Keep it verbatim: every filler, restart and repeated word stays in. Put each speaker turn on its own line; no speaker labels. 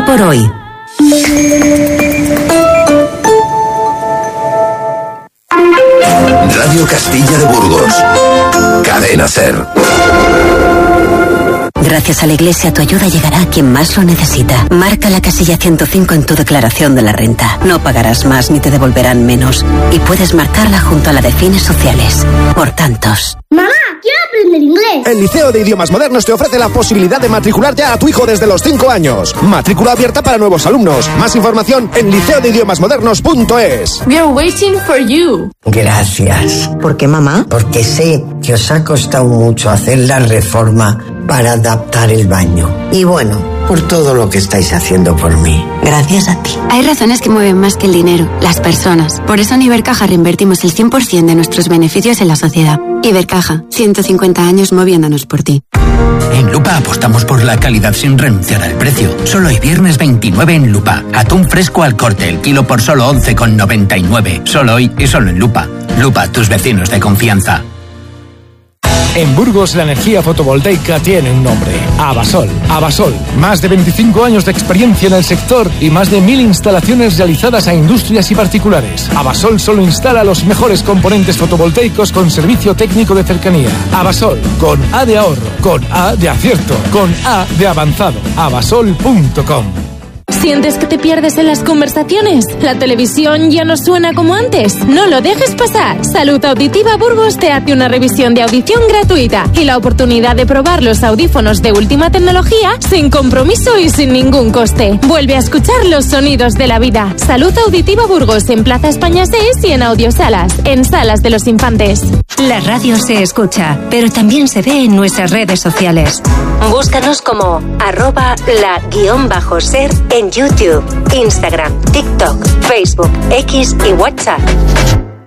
por hoy.
Radio Castilla de Burgos. Cadena SER.
Gracias a la Iglesia, tu ayuda llegará a quien más lo necesita. Marca la casilla ciento cinco en tu declaración de la renta. No pagarás más ni te devolverán menos. Y puedes marcarla junto a la de fines sociales. Por tantos.
¡Mamá! ¡Quiero aprender inglés!
El Liceo de Idiomas Modernos te ofrece la posibilidad de matricular ya a tu hijo desde los cinco años. Matrícula abierta para nuevos alumnos. Más información en liceo de idiomas modernos punto es.
We are waiting for you.
Gracias.
¿Por qué, mamá?
Porque sé que os ha costado mucho hacer la reforma para adaptar el baño. Y bueno, por todo lo que estáis haciendo por mí.
Gracias a ti.
Hay razones que mueven más que el dinero, las personas. Por eso en Ibercaja reinvertimos el cien por ciento de nuestros beneficios en la sociedad. Ibercaja, ciento cincuenta años moviéndonos por ti.
En Lupa apostamos por la calidad sin renunciar al precio. Solo hoy viernes veintinueve en Lupa. Atún fresco al corte, el kilo por solo once con noventa y nueve. Solo hoy y solo en Lupa. Lupa, tus vecinos de confianza.
En Burgos la energía fotovoltaica tiene un nombre: Abasol. Abasol, más de veinticinco años de experiencia en el sector y más de mil instalaciones realizadas a industrias y particulares. Abasol solo instala los mejores componentes fotovoltaicos con servicio técnico de cercanía. Abasol, con A de ahorro, con A de acierto, con A de avanzado. abasol punto com.
¿Sientes que te pierdes en las conversaciones? ¿La televisión ya no suena como antes? No lo dejes pasar. Salud Auditiva Burgos te hace una revisión de audición gratuita y la oportunidad de probar los audífonos de última tecnología sin compromiso y sin ningún coste. Vuelve a escuchar los sonidos de la vida. Salud Auditiva Burgos en Plaza España seis y en Audiosalas, en Salas de los Infantes.
La radio se escucha, pero también se ve en nuestras redes sociales. Búscanos como arroba la guión bajo ser en YouTube, Instagram, TikTok, Facebook, X y WhatsApp.